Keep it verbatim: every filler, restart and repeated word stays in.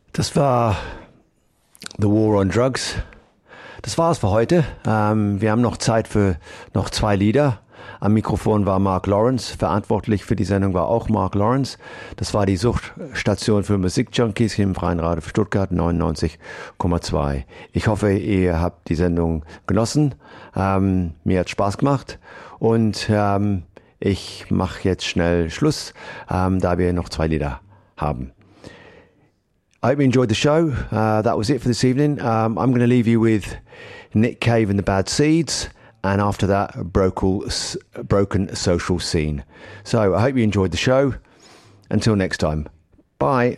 Das war The War on Drugs. Das war's für heute. Ähm, wir haben noch Zeit für noch zwei Lieder. Am Mikrofon war Mark Lawrence. Verantwortlich für die Sendung war auch Mark Lawrence. Das war die Suchtstation für Musikjunkies hier im Freien Radio für Stuttgart neunundneunzig Komma zwei. Ich hoffe, ihr habt die Sendung genossen. Ähm, mir hat Spaß gemacht. Und ähm, ich mache jetzt schnell Schluss, ähm, da wir noch zwei Lieder haben. I hope you enjoyed the show. Uh, that was it for this evening. Um, I'm going to leave you with Nick Cave and the Bad Seeds, and after that, Broken, Broken Social Scene. So I hope you enjoyed the show. Until next time, bye.